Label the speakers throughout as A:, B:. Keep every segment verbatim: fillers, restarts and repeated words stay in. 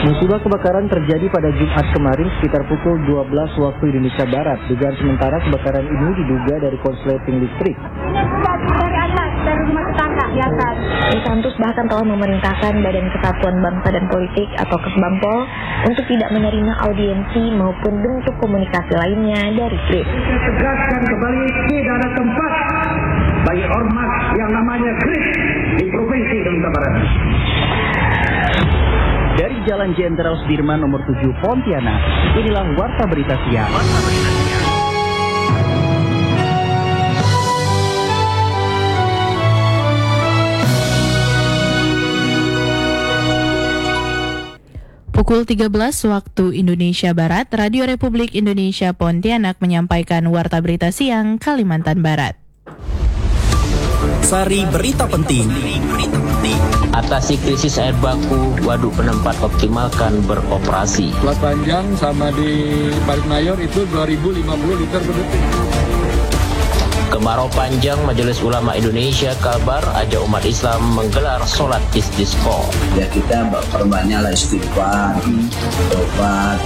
A: Musibah kebakaran terjadi pada Jumat kemarin sekitar pukul dua belas waktu Indonesia Barat. Dugaan sementara kebakaran ini diduga dari korsleting listrik.
B: Ini dari atas, dari rumah tetangga di atas.
C: Santus bahkan telah memerintahkan Badan Kesatuan Bangsa dan Politik atau Kesbangpol untuk tidak menerima audiensi maupun bentuk komunikasi lainnya dari Kris.
D: Saya tegaskan kembali tidak ada tempat bagi ormas yang namanya Kris di Provinsi Kalimantan Barat.
E: Dari Jalan Jenderal Sudirman nomor tujuh Pontianak, inilah Warta Berita Siang. Warta Berita Siang.
F: Pukul tiga belas waktu Indonesia Barat, Radio Republik Indonesia Pontianak menyampaikan Warta Berita Siang Kalimantan Barat.
G: Sari berita penting.
H: Atasi krisis air baku, waduk penempat optimalkan beroperasi.
I: Selat Panjang sama di Balik Mayor itu dua ribu lima puluh liter per detik.
H: Kemarau panjang, Majelis Ulama Indonesia Kalbar ajak umat Islam menggelar sholat istisqa.
J: Ya kita perbanyaklah istighfar, tobat.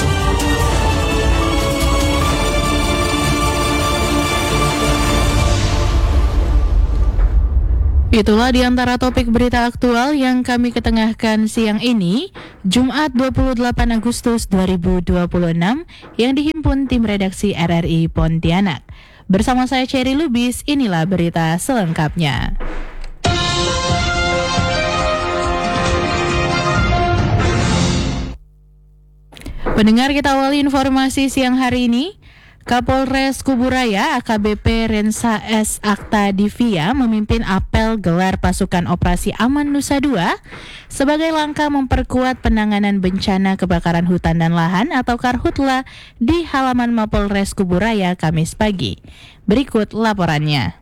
F: Itulah di antara topik berita aktual yang kami ketengahkan siang ini, Jumat dua puluh delapan Agustus dua ribu dua puluh enam, yang dihimpun tim redaksi R R I Pontianak. Bersama saya Cherry Lubis, inilah berita selengkapnya. Pendengar, kita awali informasi siang hari ini. Kapolres Kuburaya A K B P Rensa S. Akta Divia memimpin apel gelar pasukan operasi Aman Nusa dua sebagai langkah memperkuat penanganan bencana kebakaran hutan dan lahan atau Karhutla di halaman Mapolres Kuburaya Kamis pagi. Berikut laporannya.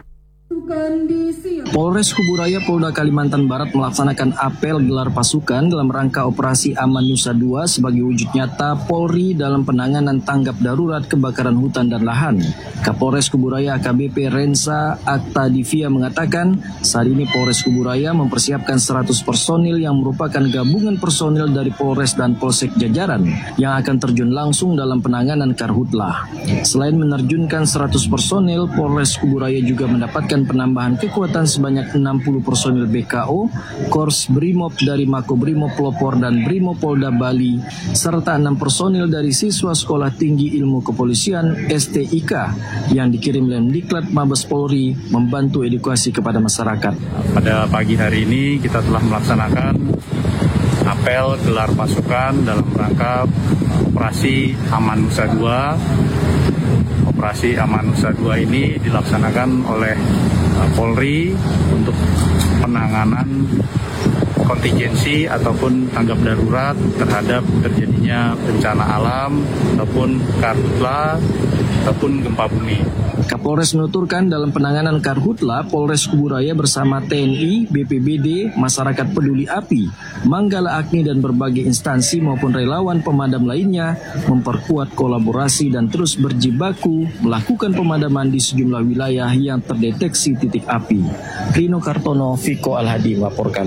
G: Polres Kuburaya Polda Kalimantan Barat melaksanakan apel gelar pasukan dalam rangka operasi Aman Nusa dua sebagai wujud nyata Polri dalam penanganan tanggap darurat kebakaran hutan dan lahan. Kapolres Kuburaya A K B P Rensa Akta Divia mengatakan, saat ini Polres Kuburaya mempersiapkan seratus personil yang merupakan gabungan personil dari Polres dan Polsek jajaran yang akan terjun langsung dalam penanganan Karhutla. Selain menerjunkan seratus personil, Polres Kuburaya juga mendapatkan penambahan kekuatan sebanyak enam puluh personil B K O, Korps Brimob dari Makobrimob Pelopor dan Brimopolda Bali, serta enam personil dari siswa Sekolah Tinggi Ilmu Kepolisian S T I K yang dikirim Lemdiklat Mabes Polri membantu edukasi kepada masyarakat.
K: Pada pagi hari ini kita telah melaksanakan apel gelar pasukan dalam rangka operasi Aman Nusa dua. Operasi Aman Nusa dua ini dilaksanakan oleh uh, Polri untuk penanganan kontingensi ataupun tanggap darurat terhadap terjadinya bencana alam ataupun karhutla ataupun gempa bumi.
G: Kapolres menuturkan dalam penanganan Karhutla, Polres Kuburaya bersama T N I, B P B D, masyarakat peduli api, Manggala Agni dan berbagai instansi maupun relawan pemadam lainnya memperkuat kolaborasi dan terus berjibaku melakukan pemadaman di sejumlah wilayah yang terdeteksi titik api. Rino Kartono, Viko Alhadi melaporkan.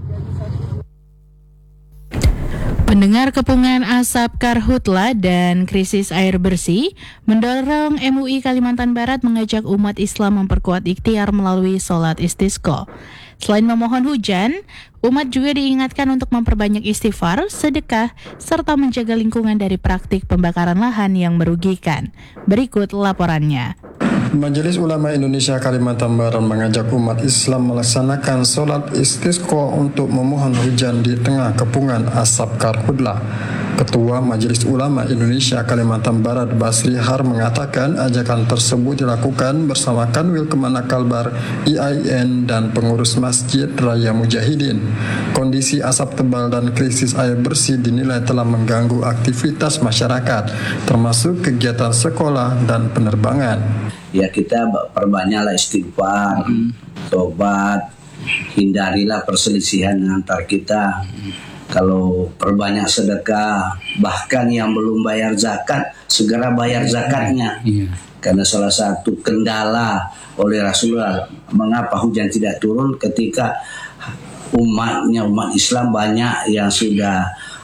F: Pendengar, kepungan asap Karhutla dan krisis air bersih mendorong M U I Kalimantan Barat mengajak umat Islam memperkuat ikhtiar melalui sholat istisqa. Selain memohon hujan, umat juga diingatkan untuk memperbanyak istighfar, sedekah, serta menjaga lingkungan dari praktik pembakaran lahan yang merugikan. Berikut laporannya.
L: Majelis Ulama Indonesia Kalimantan Barat mengajak umat Islam melaksanakan sholat istisqa untuk memohon hujan di tengah kepungan asap Karhutla. Ketua Majelis Ulama Indonesia Kalimantan Barat Basri Har mengatakan ajakan tersebut dilakukan bersama Kanwil Kemana Kalbar, I A I N, dan pengurus Masjid Raya Mujahidin. Kondisi asap tebal dan krisis air bersih dinilai telah mengganggu aktivitas masyarakat, termasuk kegiatan sekolah dan penerbangan.
J: Ya kita perbanyaklah istighfar, hmm. tobat, hindarilah perselisihan antar kita. Kalau perbanyak sedekah, bahkan yang belum bayar zakat, segera bayar zakatnya. Yeah. Karena salah satu kendala oleh Rasulullah mengapa hujan tidak turun ketika umatnya, umat Islam banyak yang sudah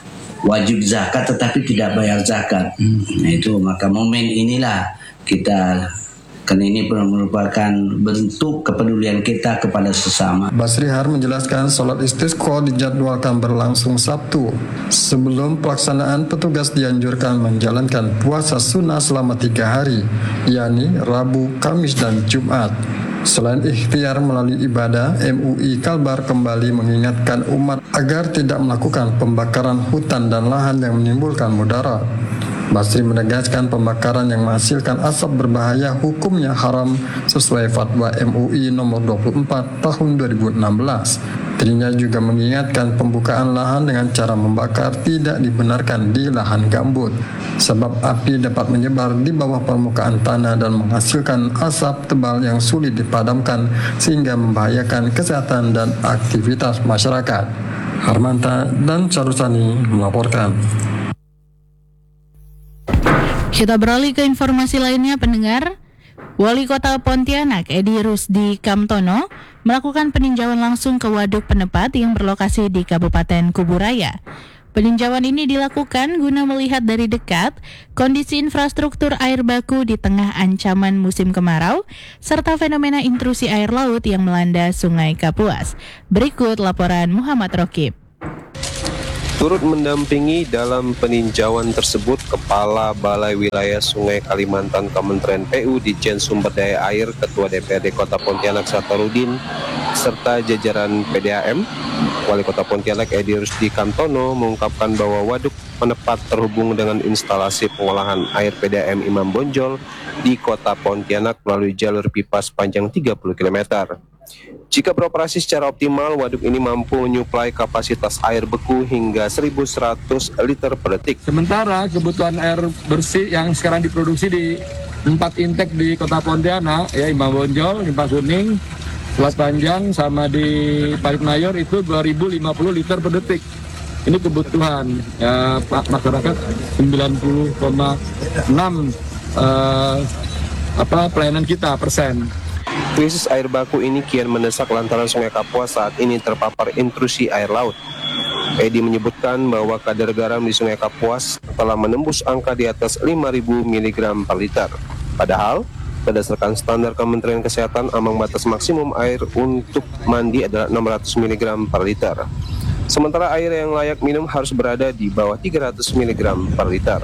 J: wajib zakat tetapi tidak bayar zakat. Nah itu maka momen inilah kita, karena ini merupakan bentuk kepedulian kita kepada sesama.
L: Basri Har menjelaskan sholat istisqa dijadwalkan berlangsung Sabtu. Sebelum pelaksanaan, petugas dianjurkan menjalankan puasa sunnah selama tiga hari, yakni Rabu, Kamis, dan Jumat. Selain ikhtiar melalui ibadah, M U I Kalbar kembali mengingatkan umat agar tidak melakukan pembakaran hutan dan lahan yang menimbulkan mudarat. Basri menegaskan pembakaran yang menghasilkan asap berbahaya hukumnya haram sesuai fatwa M U I nomor dua puluh empat tahun dua ribu enam belas. Dirinya juga mengingatkan pembukaan lahan dengan cara membakar tidak dibenarkan di lahan gambut, sebab api dapat menyebar di bawah permukaan tanah dan menghasilkan asap tebal yang sulit dipadamkan sehingga membahayakan kesehatan dan aktivitas masyarakat. Harmanta dan Carusani melaporkan.
F: Kita beralih ke informasi lainnya, pendengar. Wali Kota Pontianak Edi Rusdi Kamtono melakukan peninjauan langsung ke waduk penepat yang berlokasi di Kabupaten Kuburaya. Peninjauan ini dilakukan guna melihat dari dekat kondisi infrastruktur air baku di tengah ancaman musim kemarau serta fenomena intrusi air laut yang melanda Sungai Kapuas. Berikut laporan Muhammad Rokib.
M: Turut mendampingi dalam peninjauan tersebut Kepala Balai Wilayah Sungai Kalimantan Kementerian P U Ditjen Sumber Daya Air, Ketua D P R D Kota Pontianak Satarudin, serta jajaran P D A M. Wali Kota Pontianak Edi Rusdi Kamtono mengungkapkan bahwa waduk penepat terhubung dengan instalasi pengolahan air P D A M Imam Bonjol di Kota Pontianak melalui jalur pipa sepanjang tiga puluh kilometer. Jika beroperasi secara optimal, waduk ini mampu menyuplai kapasitas air beku hingga seribu seratus liter per detik.
I: Sementara kebutuhan air bersih yang sekarang diproduksi di empat intek di Kota Pontianak, ya Imam Bonjol, Impa Kuning, Selat Panjang, sama di Balik Mayor itu dua ribu lima puluh liter per detik. Ini kebutuhan ya, Pak masyarakat sembilan puluh koma enam uh, apa pelayanan kita persen.
M: Krisis air baku ini kian mendesak lantaran Sungai Kapuas saat ini terpapar intrusi air laut. Edi menyebutkan bahwa kadar garam di Sungai Kapuas telah menembus angka di atas lima ribu miligram per liter. Padahal, berdasarkan standar Kementerian Kesehatan, ambang batas maksimum air untuk mandi adalah enam ratus miligram per liter. Sementara air yang layak minum harus berada di bawah tiga ratus miligram per liter.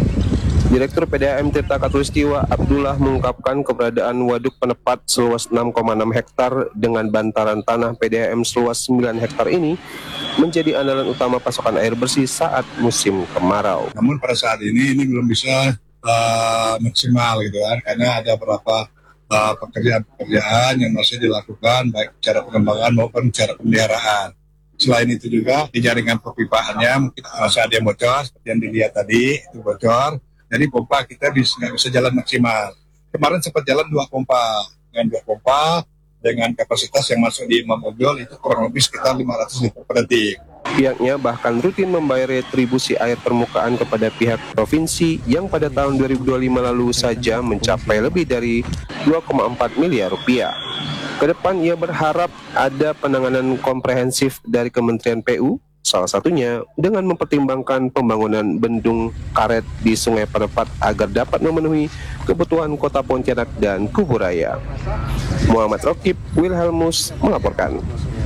M: Direktur P D A M Tirta Katulistiwa Abdullah mengungkapkan keberadaan waduk penepat seluas enam koma enam hektar dengan bantaran tanah P D A M seluas sembilan hektar ini menjadi andalan utama pasokan air bersih saat musim kemarau.
N: Namun pada saat ini ini belum bisa uh, maksimal gitu kan, karena ada beberapa uh, pekerjaan-pekerjaan yang masih dilakukan baik secara pengembangan maupun secara pemeliharaan. Selain itu juga di jaringan perpipaannya mungkin masih ada yang bocor seperti yang dilihat tadi, itu bocor. Jadi pompa kita bisa, nggak bisa jalan maksimal. Kemarin sempat jalan dua pompa. Dengan dua pompa, dengan kapasitas yang masuk di Imam Bonjol itu kurang lebih sekitar lima ratus liter per detik.
M: Pihaknya bahkan rutin membayar retribusi air permukaan kepada pihak provinsi yang pada tahun dua ribu dua puluh lima lalu saja mencapai lebih dari dua koma empat miliar rupiah. Kedepan ia berharap ada penanganan komprehensif dari Kementerian P U, salah satunya dengan mempertimbangkan pembangunan bendung karet di Sungai Penepat agar dapat memenuhi kebutuhan Kota Pontianak dan Kuburaya. Muhammad Rokib, Wilhelmus melaporkan.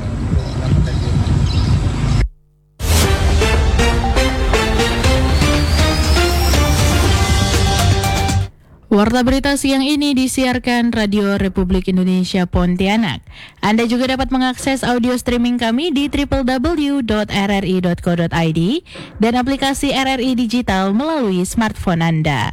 F: Warta berita siang ini disiarkan Radio Republik Indonesia Pontianak. Anda juga dapat mengakses audio streaming kami di w w w dot r r i dot co dot i d dan aplikasi R R I Digital melalui smartphone Anda.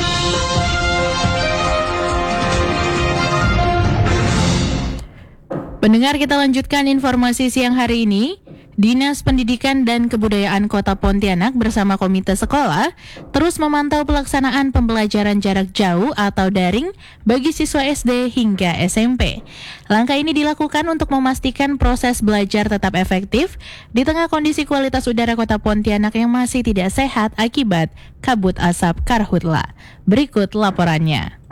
F: Pendengar, kita lanjutkan informasi siang hari ini. Dinas Pendidikan dan Kebudayaan Kota Pontianak bersama Komite Sekolah terus memantau pelaksanaan pembelajaran jarak jauh atau daring bagi siswa S D hingga S M P. Langkah ini dilakukan untuk memastikan proses belajar tetap efektif di tengah kondisi kualitas udara Kota Pontianak yang masih tidak sehat akibat kabut asap karhutla. Berikut laporannya.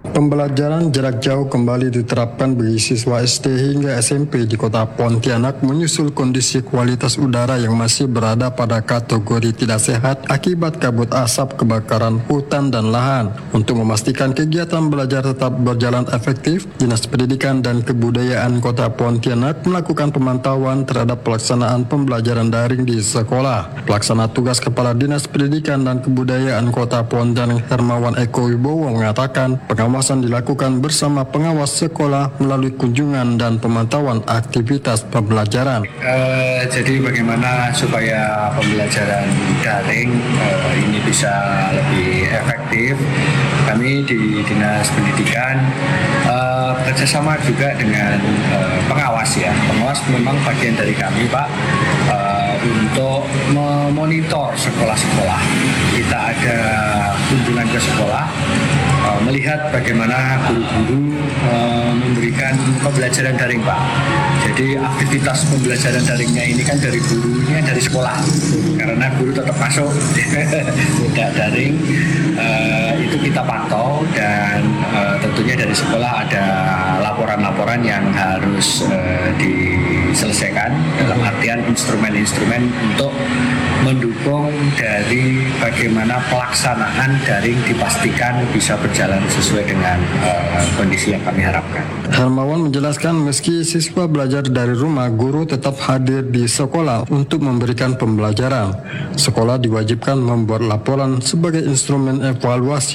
L: Pembelajaran jarak jauh kembali diterapkan bagi siswa S D hingga S M P di kota Pontianak menyusul kondisi kualitas udara yang masih berada pada kategori tidak sehat akibat kabut asap kebakaran hutan dan lahan. Untuk memastikan kegiatan belajar tetap berjalan efektif, Dinas Pendidikan dan Kebudayaan Kota Pontianak melakukan pemantauan terhadap pelaksanaan pembelajaran daring di sekolah. Pelaksana tugas Kepala Dinas Pendidikan dan Kebudayaan Kota Pontianak Hermawan Eko Wibowo mengatakan pengawasan dilakukan bersama pengawas sekolah melalui kunjungan dan pemantauan aktivitas pembelajaran.
O: Uh, jadi bagaimana supaya pembelajaran daring uh, ini bisa lebih efektif, kami di Dinas Pendidikan uh, bekerjasama juga dengan uh, pengawas ya. Pengawas memang bagian dari kami, Pak, uh, untuk memonitor sekolah-sekolah. Kita ada kunjungan ke sekolah, uh, melihat bagaimana guru-guru uh, memberikan pembelajaran daring, Pak. Jadi aktivitas pembelajaran daringnya ini kan dari gurunya dari sekolah, karena guru tetap masuk tidak daring. Uh, itu kita pantau dan uh, tentunya dari sekolah ada laporan-laporan yang harus uh, diselesaikan dalam artian instrumen-instrumen untuk mendukung dari bagaimana pelaksanaan daring dipastikan bisa berjalan sesuai dengan uh, kondisi yang kami harapkan.
L: Hermawan menjelaskan meski siswa belajar dari rumah, guru tetap hadir di sekolah untuk memberikan pembelajaran. Sekolah diwajibkan membuat laporan sebagai instrumen evaluasi